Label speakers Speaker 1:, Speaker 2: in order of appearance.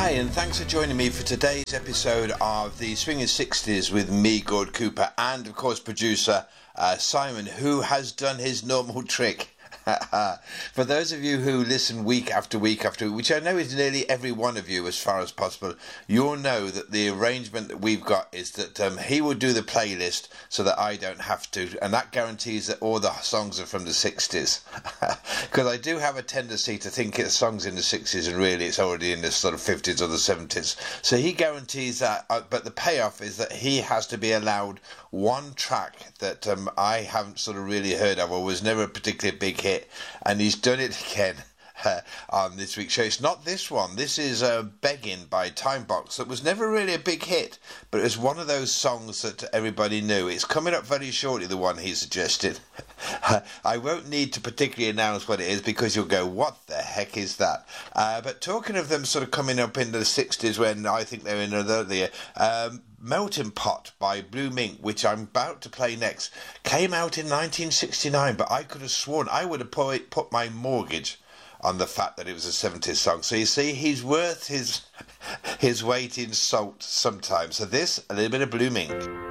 Speaker 1: Hi, and thanks for joining me for today's episode of the Swinging 60s with me, Gord Cooper, and of course producer Simon, who has done his normal trick. For those of you who listen week after week after week, which I know is nearly every one of you as far as possible, you'll know that the arrangement that we've got is that he will do the playlist so that I don't have to, and that guarantees that all the songs are from the 60s. Because I do have a tendency to think it's songs in the 60s and really it's already in the sort of 50s or the 70s. So he guarantees that, but the payoff is that he has to be allowed one track that I haven't sort of really heard of or was never a particularly big hit. And he's done it again on this week's show. It's not this one. This is Begging by Timebox. That was never really a big hit, but it was one of those songs that everybody knew. It's coming up very shortly, the one he suggested. I won't need to particularly announce what it is because you'll go, what the heck is that? But talking of them sort of coming up in the 60s when I think they're in another year, Melting Pot by Blue Mink, which I'm about to play next, came out in 1969, but I could have sworn I would have put my mortgage on the fact that it was a 70s song. So you see, he's worth his weight in salt sometimes. So this, a little bit of Blue Mink.